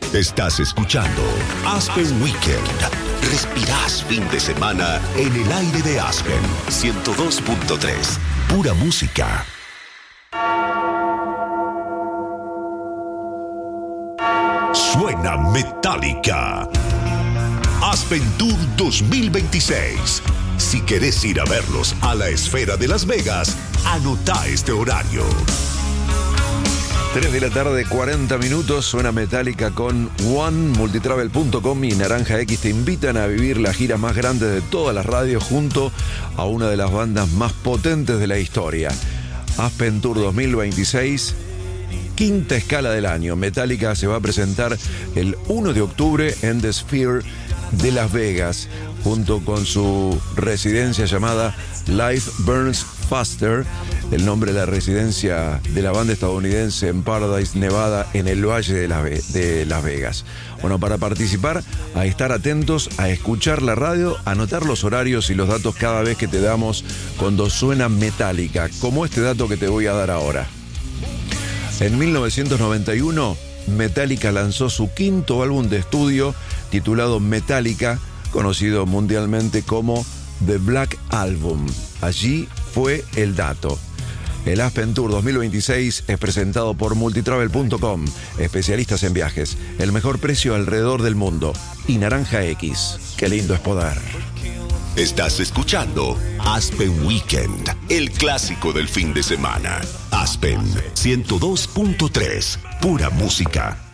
Estás escuchando Aspen Weekend. Respirás fin de semana en el aire de Aspen 102.3. Pura música. Suena Metallica. Aspen Tour 2026. Si querés ir a verlos a la Esfera de Las Vegas, anotá este horario. 3 de la tarde, 40 minutos, suena Metallica con One. Multitravel.com y Naranja X te invitan a vivir la gira más grande de todas las radios junto a una de las bandas más potentes de la historia. Aspen Tour 2026, quinta escala del año. Metallica se va a presentar el 1 de octubre en The Sphere de Las Vegas, junto con su residencia llamada Life Burns Faster, el nombre de la residencia de la banda estadounidense en Paradise, Nevada, en el Valle de Las Vegas. Bueno, para participar, a estar atentos, a escuchar la radio, a anotar los horarios y los datos cada vez que te damos cuando suena Metallica, como este dato que te voy a dar ahora. En 1991, Metallica lanzó su quinto álbum de estudio titulado Metallica, conocido mundialmente como The Black Album. Allí fue el dato. El Aspen Tour 2026 es presentado por Multitravel.com, especialistas en viajes, el mejor precio alrededor del mundo, y Naranja X. Qué lindo es poder. Estás escuchando Aspen Weekend, el clásico del fin de semana. Aspen 102.3, pura música.